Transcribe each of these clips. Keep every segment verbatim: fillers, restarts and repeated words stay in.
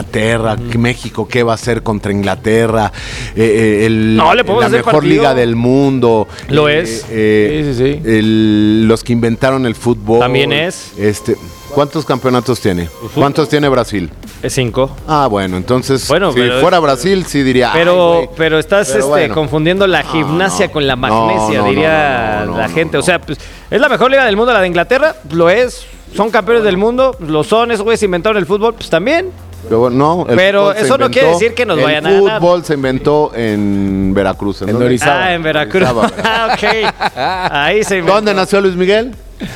Inglaterra, mm. México, ¿qué va a hacer contra Inglaterra? Eh, el, no, le podemos la hacer mejor partido. liga del mundo. Lo eh, es. Eh, sí, sí, sí. El, los que inventaron el fútbol. También es. Este, ¿Cuántos campeonatos tiene? ¿Cuántos tiene Brasil? Es cinco. Ah, bueno, entonces, bueno, si pero, fuera Brasil, sí diría... Pero, ay, pero estás pero este, bueno. confundiendo la gimnasia no, con la magnesia, no, no, diría no, no, no, la no, gente. no. O sea, pues, ¿es la mejor liga del mundo la de Inglaterra? Lo es. ¿Son campeones del mundo? Lo son. ¿Esos güeyes inventaron el fútbol? Pues también. Pero, no, el Pero fútbol se eso no quiere decir que nos el vayan a ganar. El fútbol se inventó en Veracruz. ¿En, En dónde? Orizaba. Ah, en Veracruz. Orizaba, Ah, ok. Ahí se inventó. ¿Dónde nació Luis Miguel?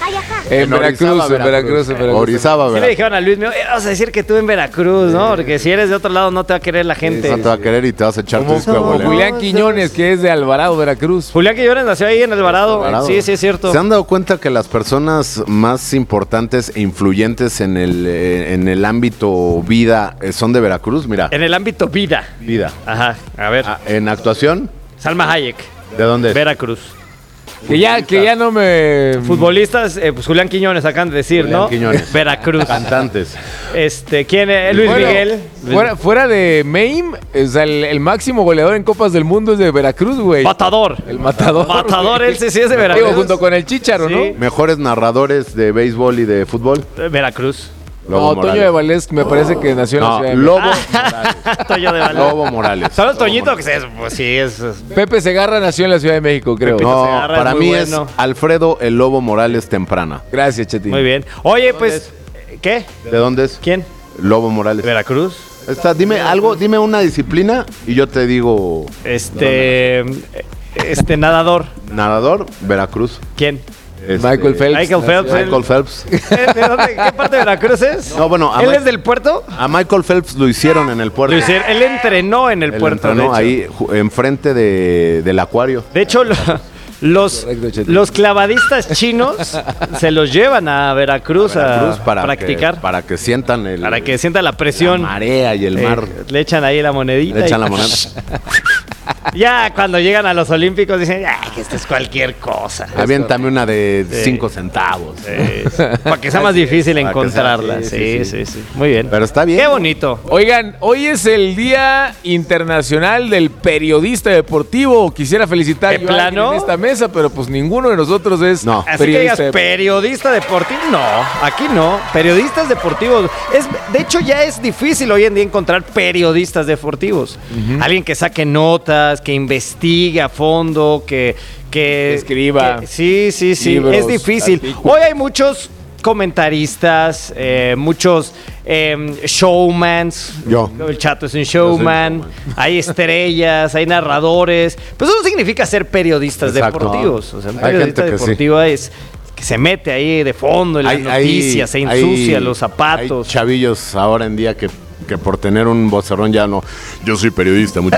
En Veracruz, en Veracruz, en Veracruz. Orizaba, Sí le Veracruz. dijeron a Luis, mío, vas a decir que tú en Veracruz, ¿no? Porque si eres de otro lado no te va a querer la gente. No te va a querer y te vas a echar tu Como, disco de como bolero. Julián Quiñones, que es de Alvarado, Veracruz. Julián Quiñones nació ahí en Alvarado. Alvarado. Sí, sí, es cierto. ¿Se han dado cuenta que las personas más importantes e influyentes en el, eh, en el ámbito vida eh, son de Veracruz? Mira, En el ámbito vida. vida. Ajá, a ver. Ah, en actuación, Salma Hayek, ¿de dónde es? Veracruz. Que ya, que ya no me... Futbolistas, eh, pues Julián Quiñones acaban de decir, Julián ¿no? Quiñones. Veracruz. Cantantes. Este, ¿quién es? Luis Bueno, Miguel. Fuera, fuera de Meim, o sea, el, el máximo goleador en Copas del Mundo es de Veracruz, güey. Matador. El matador. Matador, güey. él sí, sí es de Veracruz. Digo, junto con el Chícharo, Sí. ¿no? Mejores narradores de béisbol y de fútbol. Eh, Veracruz. Lobo No, Toño Morales. de Valdés me parece que nació en la No, Ciudad de Lobo Ah. Morales. Toño de Valdés. Lobo Morales. ¿Sabes Lobo Toñito? Que Morales. es, pues sí, es... es- México. Pepe Segarra nació en la Ciudad de México, creo. Pepito No, Segarra es para muy mí bueno. es Alfredo el Lobo Morales Temprana. Gracias, Chetín. Muy bien. Oye, pues, ¿qué? ¿De dónde es? ¿Quién? Lobo Morales. Veracruz. Está, dime algo, dime una disciplina y yo te digo. Este... Este, nadador. Nadador, Veracruz. ¿Quién? Este, Michael Phelps. Michael Phelps. nació- Michael Phelps. ¿De dónde? ¿Qué parte de Veracruz es? No, bueno, a ¿Él Ma- es del puerto? A Michael Phelps lo hicieron en el puerto. Lo hicieron- Él entrenó en el Él puerto, entrenó de hecho. ahí ju- enfrente de, del acuario. De hecho, lo- los, Correcto, Chetín. los clavadistas chinos se los llevan a Veracruz a, Veracruz para practicar. Que, para que sientan el, para que sienta la la presión. marea y el Eh, mar. le echan ahí la monedita. Le echan y- la moneda. Ya cuando llegan a los Olímpicos dicen, ay, que esto es cualquier cosa. Aviéntame una de Sí. cinco centavos. Eh, para que sea más difícil Para que encontrarla. sea- Sí sí, sí, Muy bien. Pero está bien. Qué bonito. Oigan, hoy es el Día Internacional del Periodista Deportivo. Quisiera felicitar ¿De yo a alguien plano? en esta mesa, pero pues ninguno de nosotros es No. Así que digas periodista. periodista deportivo, no, aquí no. Periodistas deportivos. Es, de hecho, ya es difícil hoy en día encontrar periodistas deportivos. Alguien que saque notas, que investigue a fondo, que... que Escriba. que- sí, sí, sí. Libros, es difícil. artículos. Hoy hay muchos comentaristas, eh, muchos eh, showmans. Yo. El Chato es un showman. showman. Hay estrellas, hay narradores. Pues eso no significa ser periodistas Exacto. deportivos. O sea, un Hay periodista gente que sí. deportivo es que se mete ahí de fondo en las noticias, se ensucia hay- los zapatos. Hay chavillos ahora en día que, que por tener un vocerrón ya no. Yo soy periodista. Mucho.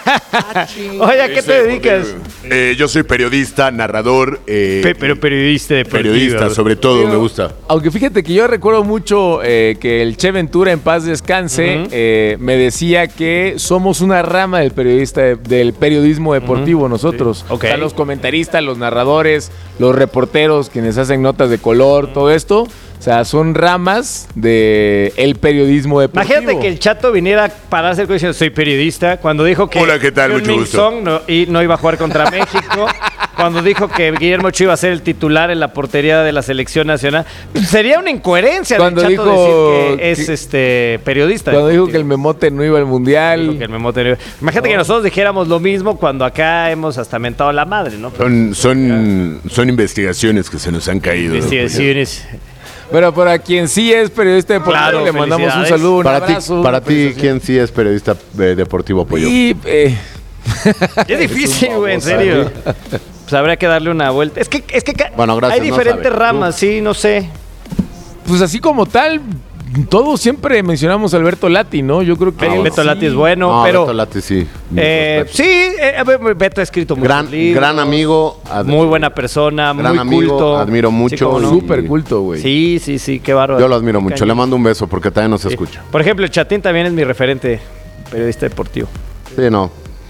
Oye, ¿a qué te dedicas? Eh, yo soy periodista, narrador. eh, Pe- pero periodista deportivo. periodista, sobre todo, me gusta. Aunque fíjate que yo recuerdo mucho eh, que el Che Ventura, en paz descanse, Ujú. eh, me decía que somos una rama del periodista del periodismo deportivo nosotros. Sí. Ok. O sea, los comentaristas, los narradores, los reporteros, quienes hacen notas de color, todo esto. O sea, son ramas del el periodismo deportivo. Imagínate que el Chato viniera a pararse diciendo soy periodista, cuando dijo que Hola, ¿qué tal? Mucho Heung-min gusto. Son no, y no iba a jugar contra México, cuando dijo que Guillermo Ochoa iba a ser el titular en la portería de la selección nacional, pues sería una incoherencia Cuando del Chato dijo decir que es que- este periodista. Cuando dijo deportivo. que el Memote no iba al mundial. Dijo que el Memote no iba- Imagínate que nosotros dijéramos lo mismo cuando acá hemos hasta mentado la madre, ¿no? Son, son, son investigaciones que se nos han caído. Investigaciones. Pero para quien sí es periodista deportivo, Claro, le mandamos un felicidades. saludo, un Para ti, abrazo. para una ti, felicitación. ¿quién sí es periodista eh, deportivo, Pollo? Y, eh, Es difícil, güey, en serio. Pues habría que darle una vuelta. Es que, es que ca- Bueno, gracias, hay no diferentes sabe. ramas, sí, no sé. pues así como tal, todos siempre mencionamos a Alberto Lati, ¿no? Yo creo que Beto él Beto sí. Lati es bueno, No, pero Beto Lati, sí. Mi eh, respeto. sí, eh, a ver, Beto ha escrito muchos gran, libros, gran amigo. ad- muy buena persona, gran muy amigo, culto. admiro mucho Sí, cómo no. y- Súper culto, güey. Sí, sí, sí, qué bárbaro. Yo lo admiro mucho. Cañón. Le mando un beso porque también nos Sí. escucha. Por ejemplo, el Chatín también es mi referente periodista deportivo. Sí, no.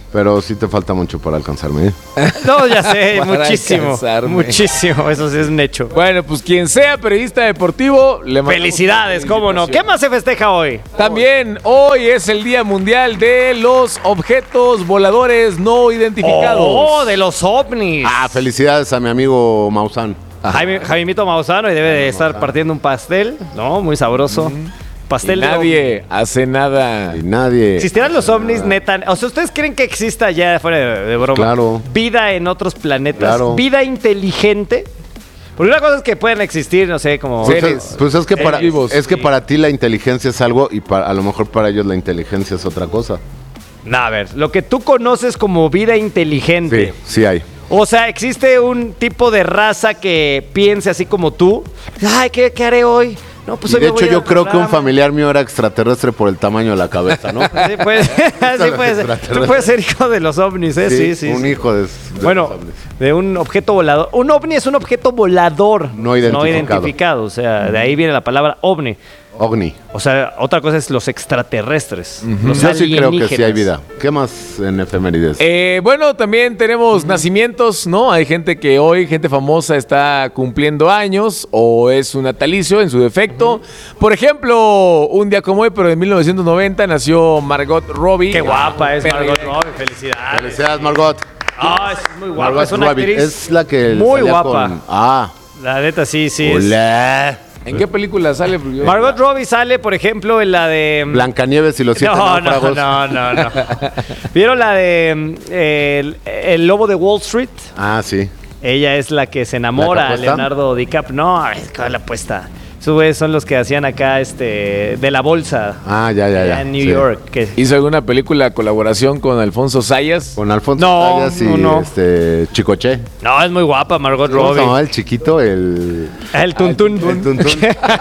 Pero sí te falta mucho para alcanzarme, ¿eh? No, ya sé, Para muchísimo. alcanzarme. Muchísimo, eso sí es un hecho. Bueno, pues quien sea periodista deportivo, le mandamos Felicidades, una cómo no. ¿Qué felicitación. más se festeja hoy? También hoy es el Día Mundial de los Objetos Voladores No Identificados. Oh, de los ovnis. Ah, felicidades a mi amigo Maussan. Jaime, Jaimito Mausano y debe de estar partiendo un pastel, ¿no? Muy sabroso. Y Pastel de nadie hace nada. Y nadie. ¿Existirán los ovnis, neta? O sea, ¿ustedes creen que exista ya, fuera de, de broma, Claro. vida en otros planetas? Claro. ¿Vida inteligente? Porque una cosa es que pueden existir, no sé, como... Sí. Pues, seres. es, pues es que para vivos. es que Sí. para ti la inteligencia es algo y para, a lo mejor para ellos la inteligencia es otra cosa. No, a ver, lo que tú conoces como vida inteligente. Sí, sí hay. O sea, ¿existe un tipo de raza que piense así como tú? Ay, ¿qué, qué haré hoy? No, pues Y hoy de me voy hecho a yo creo que un rama. familiar mío era extraterrestre por el tamaño de la cabeza, ¿no? Sí, puede, sí los puede ser. Tú extraterrestres. puedes ser hijo de los ovnis, ¿eh? Sí, sí. Un sí. hijo de, de Bueno, los ovnis. de un objeto volador. Un ovni es un objeto volador. No identificado. identificado, o sea, de ahí viene la palabra ovni. OVNI. O sea, otra cosa es los extraterrestres. Los Yo sí creo que sí hay alienígenas. vida. ¿Qué más en efemérides? Eh, bueno, también tenemos nacimientos, ¿no? Hay gente que hoy, gente famosa, está cumpliendo años o es un natalicio en su defecto. Por ejemplo, un día como hoy, pero en mil novecientos noventa, nació Margot Robbie. Qué guapa es Perro. Margot Robbie, felicidades. Felicidades, Margot. Ah, es muy guapa, Margot es una Robbie. actriz Es la que muy salía guapa. con- Ah. La neta, sí, sí. es- Hola. ¿En qué película sale? Porque yo- Margot Robbie sale, por ejemplo, en la de... Blancanieves y los siete No, no, náufragos. no, no, no. ¿Vieron la de mm, el, el lobo de Wall Street? Ah, sí. Ella es la que se ¿La enamora que a apuesta? Leonardo DiCaprio. No, es que la apuesta. Esos güeyes son los que hacían acá este de la bolsa Ah, ya, ya, ya. en New Sí. York. que- ¿Hizo alguna película colaboración con Alfonso Sayas? Con Alfonso No, Sayas y no, no. este Chicoche. No, es muy guapa Margot ¿Cómo se Robbie. llamaba el chiquito? El... El tuntún. El tuntún.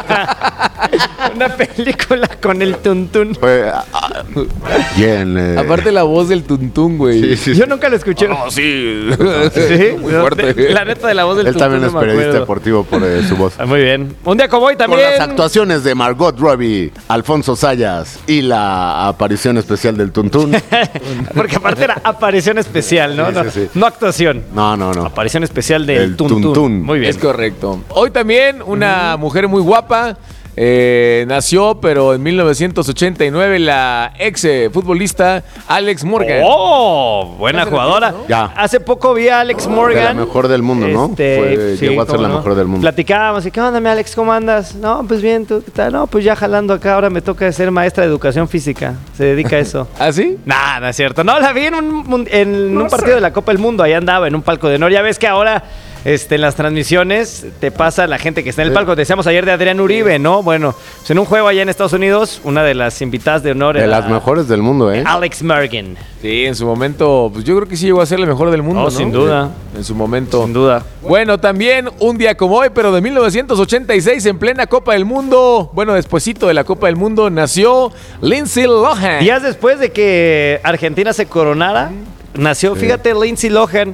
Una película con el tuntún. Fue... ah, ah, bien. eh, Aparte la voz del tuntún, güey. Sí, sí, Yo sí. nunca lo escuché. Oh, sí. Sí, Muy no, fuerte. de- la neta de la voz del Él tuntún también no es me periodista acuerdo. deportivo por eh, su voz. Ah, muy bien. Un día como hoy Con también. las actuaciones de Margot Robbie, Alfonso Sayas y la aparición especial del Tuntún. Porque aparte era aparición especial, ¿no? Sí, no, sí, sí. no actuación. No, no, no. Aparición especial del El tuntún. tuntún. Muy bien. Es correcto. Hoy también una mujer muy guapa. eh, nació, pero en mil novecientos ochenta y nueve, la ex eh, futbolista Alex Morgan. ¡Oh! Buena ¿Ya se jugadora. retira, no? Ya. Hace poco vi a Alex Morgan. De la mejor del mundo, ¿no? Fue- llegó a ser cómo la mejor del mundo. Platicábamos y ¿qué onda, mi Alex? ¿Cómo andas? No, pues bien, ¿tú qué tal? No, pues ya jalando acá. Ahora me toca ser maestra de educación física. Se dedica a eso. ¿Ah, sí? Nah, no es cierto. No, la vi en un, mun- en un partido de la Copa del Mundo. Ahí andaba, en un palco de honor. Ya ves que ahora este, en las transmisiones te pasa la gente que está en el Sí. palco. Decíamos ayer de Adrián Uribe, ¿no? Bueno, pues en un juego allá en Estados Unidos, una de las invitadas de honor De era las mejores del mundo, ¿eh? Alex Morgan. Sí, en su momento, pues yo creo que sí llegó a ser la mejor del mundo, Oh, ¿no? sin duda. En su momento. Sin duda. Bueno, también un día como hoy, pero de mil novecientos ochenta y seis, en plena Copa del Mundo, bueno, despuesito de la Copa del Mundo, nació Lindsay Lohan. Días después de que Argentina se coronara, nació, fíjate, Lindsay Lohan.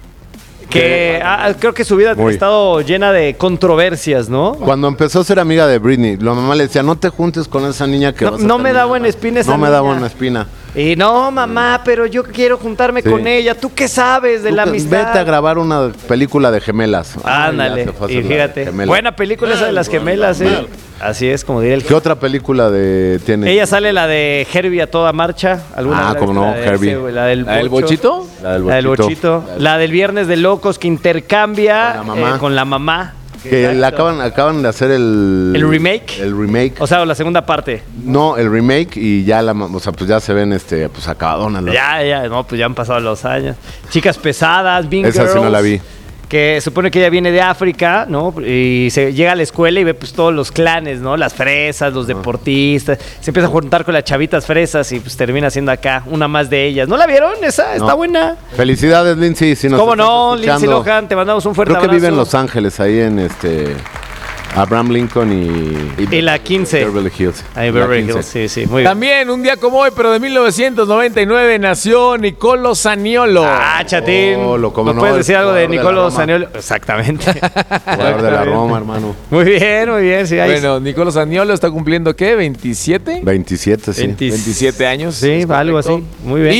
Que ah, creo que su vida Muy. ha estado llena de controversias, ¿no? Cuando empezó a ser amiga de Britney, la mamá le decía, no te juntes con esa niña que No- vas a no me da terminar". buena espina esa No me da niña. buena espina. Y no, mamá, pero yo quiero juntarme Sí. con ella. ¿Tú qué sabes de Tú la que- amistad? Vete a grabar una película de gemelas. Ay, Ándale. ya se fue a Y hacer la fíjate, gemela. buena película esa de las gemelas, ¿eh? Así es, como diría el... ¿Qué otra película de tiene? Ella sale la de Herbie a toda marcha. ¿Alguna Ah, vez cómo la no, de Herbie. ese, güey? La del, ¿La del bocho. bochito? La del La del bochito. bochito. La del Viernes de Locos que intercambia Con la mamá. eh, con la mamá. Que Exacto. la acaban, acaban de hacer el... ¿El remake? El remake. O sea, la segunda parte. No, el remake y ya la, ma- o sea, pues ya se ven este, pues acabadonas. las- Ya, ya, no, pues ya han pasado los años. Chicas pesadas, Bean Esa sí Girls, no la vi. Que supone que ella viene de África, ¿no? Y se llega a la escuela y ve pues todos los clanes, ¿no? Las fresas, los deportistas. Se empieza a juntar con las chavitas fresas y pues termina siendo acá una más de ellas. ¿No la vieron? Esa está No. buena. Felicidades, Lindsay. Si nos ¿Cómo estás no? Lindsay escuchando. Lohan, te mandamos un fuerte Creo que abrazo. vive en Los Ángeles, ahí en este Abraham Lincoln y, Y la quince. Beverly Hills. Ahí, La Beverly quince. Hills, sí, sí, muy bien. También un día como hoy, pero de mil novecientos noventa y nueve, nació Nicolo Zaniolo. Ah, chatín. Oh, lo- cómo ¿No no, puedes el decir algo de jugador de la Nicolo Roma. Zaniolo? Exactamente. Jugador de la Roma, hermano. Muy bien, muy bien. Sí, ahí Bueno, Nicolo Zaniolo está cumpliendo, ¿qué? ¿veintisiete? veintisiete, sí. veinte. veintisiete años. Sí, es algo correcto. así. Muy bien. Y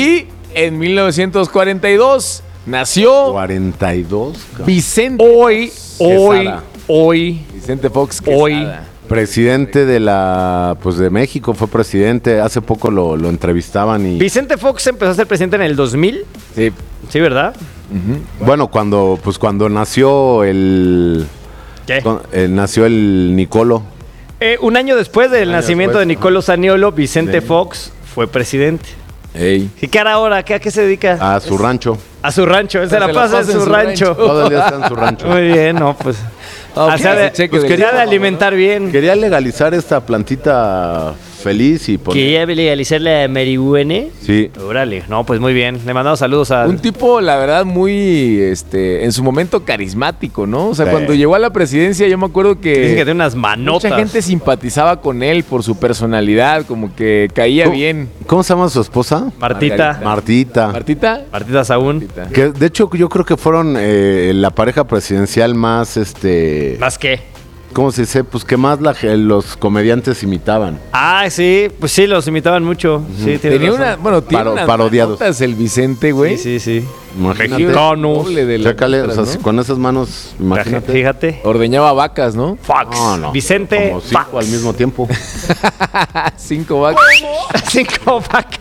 en mil novecientos cuarenta y dos nació cuarenta y dos. Vicente Hoy, hoy, Quesada. hoy, Vicente Fox Quesada. Hoy. Presidente de la, pues de México, fue presidente. Hace poco lo, lo entrevistaban y... Vicente Fox empezó a ser presidente en el dos mil. Sí. Sí, ¿verdad? Bueno, cuando, pues cuando nació el... ¿Qué? con- eh, nació el Nicolo. Eh, un año después del año nacimiento después, de Nicolo Zaniolo, Vicente Sí. Fox fue presidente. Ey. ¿Y qué hará ahora? ¿Qué, ¿A qué se dedica? A su rancho. A su rancho. Él se la pasa en su rancho. Todo el día está en su rancho. Muy bien, no, pues. Ah, Ah, se ha de, ese cheque pues del- quería de alimentar bien. Quería legalizar esta plantita feliz y poner... Quería legalizar la marihuana. Sí. Órale, no, pues muy bien. Le mandamos saludos a. Un tipo, la verdad, muy, este, en su momento carismático, ¿no? O sea, Sí. cuando llegó a la presidencia, yo me acuerdo que... Dicen que tiene unas manotas. Mucha gente simpatizaba con él por su personalidad, como que caía ¿Cómo- bien. ¿Cómo se llama su esposa? Martita. Martita. ¿Martita? Martita Saúl. Martita. Que de hecho yo creo que fueron eh, la pareja presidencial más, este... ¿Más qué? ¿Cómo se dice? Pues que más la, los comediantes imitaban. Ah, sí, pues sí, los imitaban mucho. Sí, tienes Tenía razón. una, bueno, tiene Paro- unas parodiados. manotas el Vicente, güey. Sí, sí, sí. Imagínate. Mexicanos. Doble de las Chécale, o otras, sea, ¿no? si con esas manos, imagínate. Fíjate. Ordeñaba vacas, ¿no? Fox. No, no. Vicente Como cinco Fox. al mismo tiempo. Cinco vacas. Cinco vacas.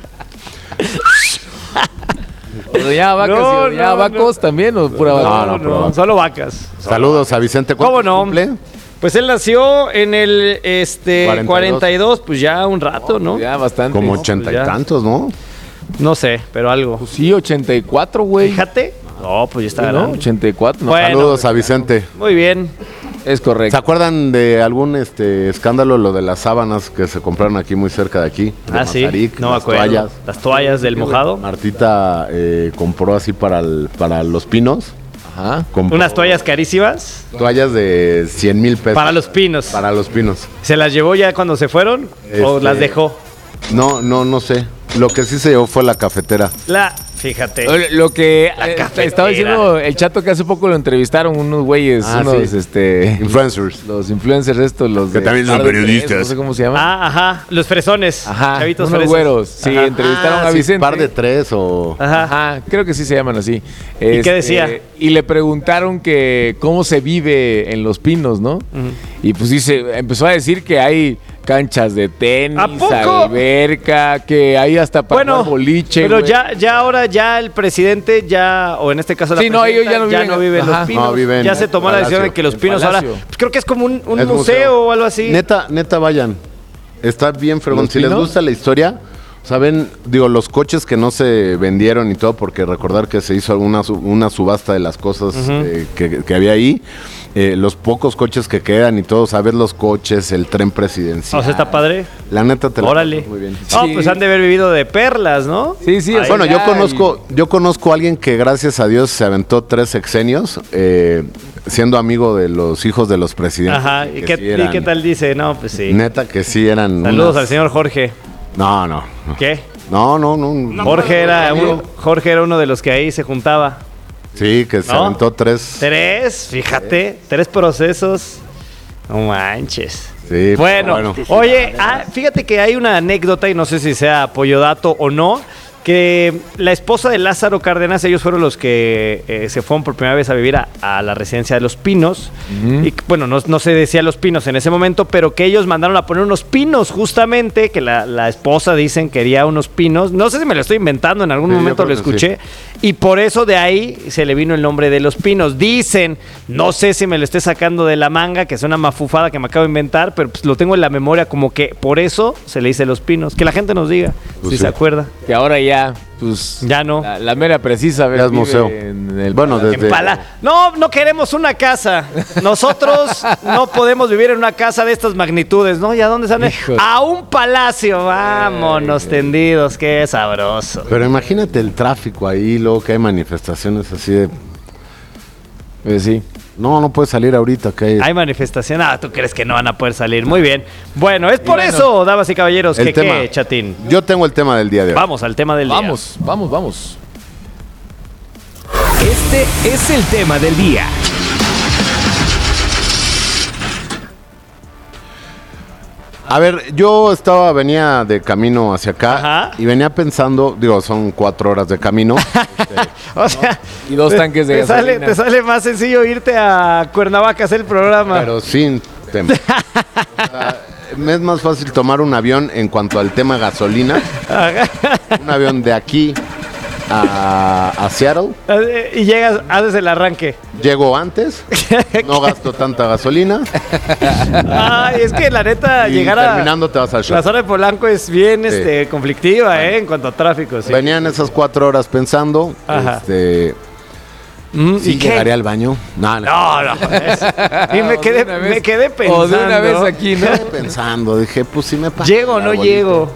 ¿Ordeñaba vacas No, y ordeñaba no, no. vacos también o pura vaca? No, no, pura vaca. solo vacas. Saludos a Vicente. ¿Cómo ¿Cuántos no? cumple? Pues él nació en el este cuarenta y dos. cuarenta y dos, pues ya un rato, ¿no? Ya bastante. Como ¿no? ochenta ya. y tantos, ¿no? No sé, pero algo. Pues sí, ochenta y cuatro, güey. Fíjate. No, pues ya está Sí, ¿no? grande. ochenta y cuatro. no, Bueno. Saludos a Vicente. Muy bien. Es ¿Se correcto. acuerdan de algún este escándalo, lo de las sábanas que se compraron aquí muy cerca de aquí? De Ah, sí. Mazarik, No me las acuerdo. toallas. Las toallas del mojado. Martita eh, compró así para, el- para los pinos. Ajá. Compró Unas toallas carísimas toallas de cien mil pesos. para los pinos. Para los pinos. ¿Se las llevó ya cuando se fueron o Este- las dejó? No, no, no sé. Lo que sí se llevó fue la cafetera. La, fíjate. Oye, Lo que La eh, cafetera. estaba diciendo el chato que hace poco lo entrevistaron unos güeyes, Ah, unos sí. este Influencers. los influencers estos, los Que de también son Tarde tres, periodistas. No sé cómo se llaman. Ah, ajá. Los fresones. Ajá, Chavitos unos fresas. güeros. Sí, Ajá. entrevistaron Ah, a sí, Vicente. par de tres o... Ajá. Ajá, creo que sí se llaman así. ¿Y qué decía? Y le preguntaron que cómo se vive en Los Pinos, ¿no? Y pues dice, empezó a decir que hay canchas de tenis, ¿A poco? alberca, que hay hasta para Bueno, jugar boliche. pero güey. ya, ya ahora ya el presidente ya, o en este caso la Sí, no, ellos presidenta, ya no viven- en Ajá. Los Pinos. No, viven ya se tomó la decisión Palacio. de que Los En Pinos ahora, Palacio. pues creo que es como un, un Es museo, museo. o algo así. Neta, neta, vayan. Está bien fregón. ¿Los Si les Pinos? gusta la historia, saben, digo, los coches que no se vendieron y todo, porque recordar que se hizo alguna su- una subasta de las cosas eh, que, que había ahí. Eh, los pocos coches que quedan y todo, saber los coches, el tren presidencial. O sea, está padre. La neta te la Órale. pasas muy bien. No, Sí. pues han de haber vivido de perlas, ¿no? Sí, sí, Ahí. o sea, Bueno, yo ya, conozco, yo conozco a alguien que gracias a Dios se aventó tres sexenios, eh, siendo amigo de los hijos de los presidentes. Ajá. que ¿Y qué, sí y eran- qué tal dice? No, pues sí. Neta que sí eran. Saludos unas- al señor Jorge. No, no. no. ¿Qué? No, no, no. Jorge era, un- Jorge era uno de los que ahí se juntaba. Sí, que se ¿No? aventó tres. Tres, fíjate, tres procesos. No manches. Sí, Bueno, pero oye, ah, fíjate que hay una anécdota, y no sé si sea apoyo dato o no, que la esposa de Lázaro Cárdenas, ellos fueron los que eh, se fueron por primera vez a vivir a, a la residencia de Los Pinos. Y que, bueno, no, no se decía Los Pinos en ese momento, pero que ellos mandaron a poner unos pinos justamente, que la, la esposa dicen quería unos pinos. No sé si me lo estoy inventando, en algún Sí, yo momento lo creo que escuché. Y por eso de ahí se le vino el nombre de Los Pinos. Dicen, no sé si me lo esté sacando de la manga, que es una mafufada que me acabo de inventar, pero pues lo tengo en la memoria como que por eso se le dice Los Pinos. Que la gente nos diga, Pues si sí. se acuerda. Que ahora ya, pues. Ya no. La, la mera precisa, Ya es vive museo. en el Bueno, Palacio. desde- En Pala- No, no queremos una casa. Nosotros no podemos vivir en una casa de estas magnitudes, ¿no? ¿Y a dónde salen? Hijo. A un palacio. Vámonos tendidos, qué sabroso. Pero imagínate el tráfico ahí, luego que hay manifestaciones así de. Pues sí. No, no puedes salir ahorita, que hay. Hay manifestación. Ah, ¿tú crees que no van a poder salir? Muy bien. Bueno, es por bueno, eso, damas y caballeros, el que tema. qué, chatín. Yo tengo el tema del día de hoy. Vamos al tema del día. Vamos, vamos, vamos. Este es el tema del día. A ver, yo estaba, venía de camino hacia acá Ajá. y venía pensando, digo, son cuatro horas de camino. este, O sea, Y dos te- tanques de te sale, gasolina. te sale más sencillo irte a Cuernavaca a hacer el programa. pero sin tema. O sea, me es más fácil tomar un avión en cuanto al tema gasolina. Un avión de aquí a, a Seattle. Y llegas, haces el arranque. Llego antes, no gasto tanta gasolina. Ay, es que la neta, Y llegar a terminando te vas al show. la zona de Polanco es bien Sí. este, conflictiva, ¿eh? En cuanto a tráfico, sí. Venían esas cuatro horas pensando. Ajá. Este, Mm, ¿sí ¿y qué? llegaré al baño? No, no. No, no. es- y me O quedé, de una vez- me quedé pensando. O de una vez aquí, ¿no? Pensando, dije, pues si me pasa. ¿Llego o el no arbolito. llego?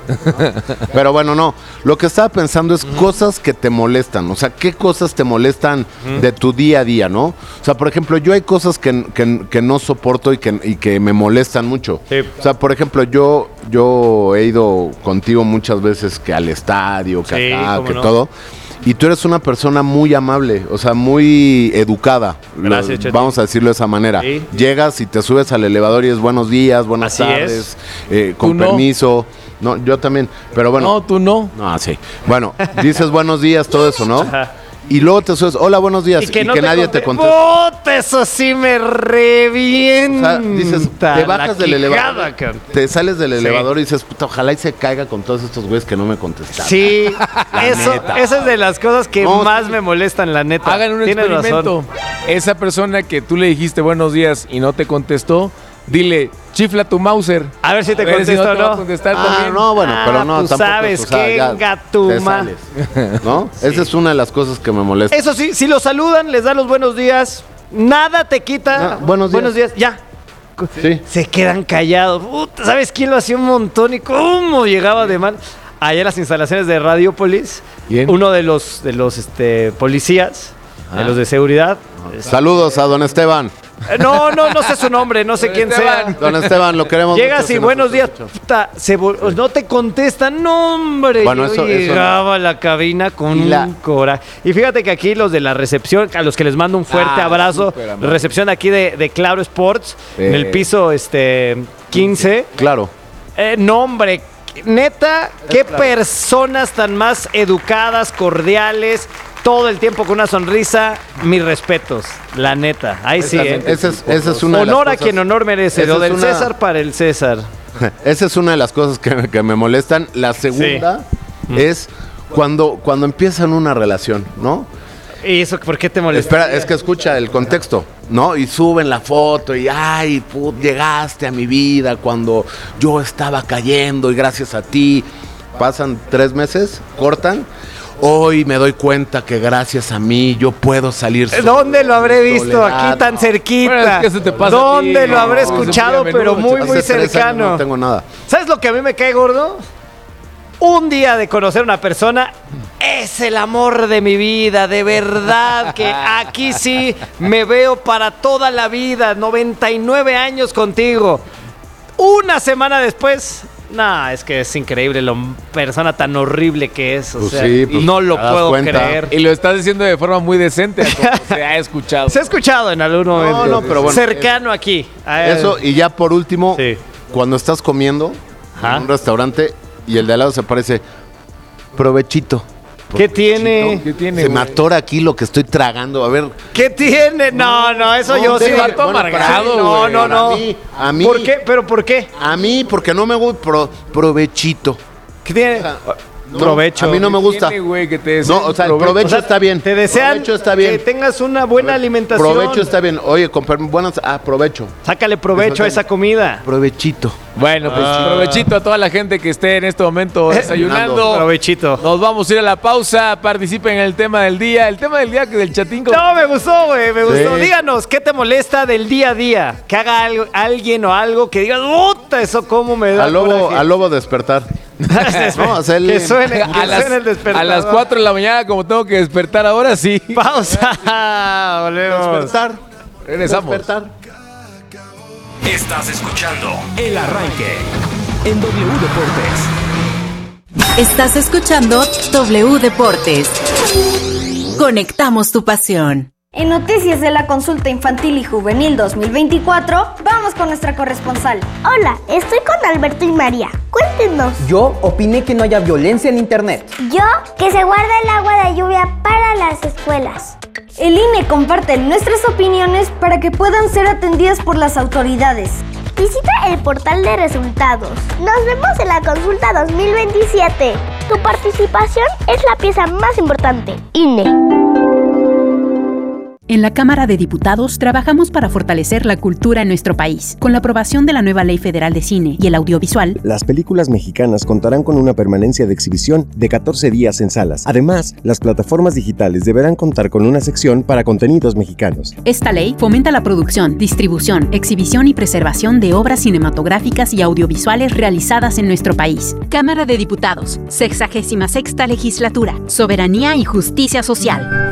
Pero bueno, no. Lo que estaba pensando es cosas que te molestan. O sea, ¿qué cosas te molestan de tu día a día, no? O sea, por ejemplo, yo hay cosas que, que- que no soporto y que, y que me molestan mucho. Sí. O sea, por ejemplo, yo, yo he ido contigo muchas veces que al estadio, que Sí, acá, cómo que no. todo. Y tú eres una persona muy amable, o sea, muy educada. Gracias, Lo- Chetín. Vamos a decirlo de esa manera. Sí. Llegas y te subes al elevador y es buenos días, buenas Así tardes, es. eh, con Tú no. permiso. No, yo también. Pero bueno. No, tú no. No, sí. Bueno, dices buenos días, todo eso, ¿no? Ajá. Y luego te subes, hola, buenos días. Y que, no nadie te conte- contesta. ¡Puta! Eso sí me O revienta. sea, dices, te bajas la del elevador, quijada, cabrón. te sales del Sí. elevador y dices, puta, ojalá y se caiga con todos estos güeyes que no me contestaron. Sí, eso, neta. esa es de las cosas que No, más sí. me molestan, la neta. Hagan un Tienes experimento. razón. Esa persona que tú le dijiste buenos días y no te contestó, dile, chifla tu Mauser. A ver si te A ver si contesta no o te va a no. contestar Ah, también. no, bueno, Ah, pero no, tú tampoco. sabes o sea, que ya engatuma. te sales, ¿no? Esa es una de las cosas que me molesta. Eso sí, si los saludan, les dan los buenos días, nada te quita. Ah, buenos días. Buenos días, ya. Sí. Se quedan callados. Puta, ¿sabes quién lo hacía un montón y cómo llegaba de mal? Allá en las instalaciones de Radiopolis, ¿Quién? uno de los, de los este, policías, de Ah. los de seguridad. Saludos a don Esteban. Eh, No, no, no sé su nombre, no sé Don quién Esteban. sea. Don Esteban, lo queremos mucho, Llegas si y nos buenos está días, escuchando. puta, se vol- no te contestan, no hombre. Bueno, Yo eso- eso no. llegaba a la cabina con Y la- un coraje. Y fíjate que aquí los de la recepción, a los que les mando un fuerte Ah, abrazo, súper amable. recepción aquí de, de Claro Sports, Sí. en el piso este quince. Claro. Eh, no, hombre, neta, qué personas tan más educadas, cordiales, todo el tiempo con una sonrisa. Mis respetos, la neta. Ahí sí, ¿eh? Esa es, esa es una de las Honor a cosas- quien honor merece. esa Lo es del una- César para el César. Esa es una de las cosas que, que me molestan. La segunda es cuando, cuando empiezan una relación, ¿no? ¿Y eso por qué te molesta? Espera, es que escucha el contexto, ¿no? Y suben la foto y, ay, put, llegaste a mi vida cuando yo estaba cayendo y gracias a ti. Pasan tres meses, cortan. Hoy me doy cuenta que gracias a mí yo puedo salir. ¿Dónde lo habré visto? soledad. Aquí tan cerquita. Bueno, es que eso te pasa a ¿Dónde ti, lo habré no, eso escuchado? muy a Pero menudo, muy, Hace muy tres años cercano. No tengo nada. ¿Sabes lo que a mí me cae gordo? Un día de conocer a una persona es el amor de mi vida, de verdad que aquí sí me veo para toda la vida, noventa y nueve años contigo. Una semana después, no, es que es increíble lo persona tan horrible que es, o Pues sea, sí, pues, no lo te das puedo cuenta. creer. Y lo estás diciendo de forma muy decente, a como se ha escuchado. Se ha escuchado en algún momento. no, pero bueno, cercano aquí. A- Eso, y ya por último, Sí. cuando estás comiendo Ajá. en un restaurante y el de al lado se parece, provechito. ¿Qué tiene? ¿Qué tiene, Se me güey? atora aquí lo que estoy tragando. A ver. ¿Qué tiene? No, no, eso yo sí. déjame, vato bueno, amargado, para- No, güey. no, no. A mí, a mí, ¿Por qué? ¿Pero por qué? a mí, porque no me gusta pro- provechito. ¿Qué tiene? No, Provecho. A mí no me gusta. Tiene, güey, que te No, o sea, el provecho O sea, está bien. Te desean Provecho está bien. que tengas una buena alimentación. Provecho está bien. Oye, comprar buenas. Ah, provecho. Sácale provecho a esa comida. Provechito. Bueno, pues Ah. provechito a toda la gente que esté en este momento desayunando. Provechito. Nos vamos a ir a la pausa. Participen en el tema del día. El tema del día que del chatín. como- No, me gustó, güey, me gustó. Sí. Díganos, ¿qué te molesta del día a día? Que haga algo, alguien o algo que digas, ¡puta! Eso cómo me da Al lobo, coraje". al lobo despertar. No, hacerle- que suene, que a, las, suene el despertador. a las cuatro de la mañana, como tengo que despertar ahora, sí. Pausa. Volvemos. Despertar. Regresamos. Despertar. Estás escuchando El Arranque en W Deportes. Estás escuchando W Deportes. Conectamos tu pasión. En Noticias de la Consulta Infantil y Juvenil dos mil veinticuatro, vamos con nuestra corresponsal. Hola, estoy con Alberto y María. Cuéntenos. Yo opiné que no haya violencia en internet. Yo, que se guarde el agua de lluvia para las escuelas. El I N E comparte nuestras opiniones para que puedan ser atendidas por las autoridades. Visita el portal de resultados. Nos vemos en la consulta dos mil veintisiete. Tu participación es la pieza más importante. I N E. En la Cámara de Diputados trabajamos para fortalecer la cultura en nuestro país. Con la aprobación de la nueva Ley Federal de Cine y el Audiovisual, las películas mexicanas contarán con una permanencia de exhibición de catorce días en salas. Además, las plataformas digitales deberán contar con una sección para contenidos mexicanos. Esta ley fomenta la producción, distribución, exhibición y preservación de obras cinematográficas y audiovisuales realizadas en nuestro país. Cámara de Diputados, sexagésima sexta legislatura, Soberanía y Justicia Social.